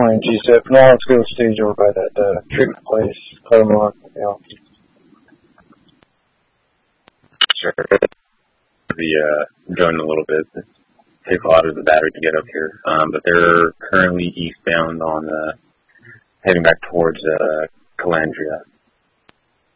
definitely GSIP. No, let's go stage over by that treatment place, Claremont. Yeah. Sure. Join a little bit. It takes a lot of the battery to get up here, but they're currently eastbound on heading back towards Calandria.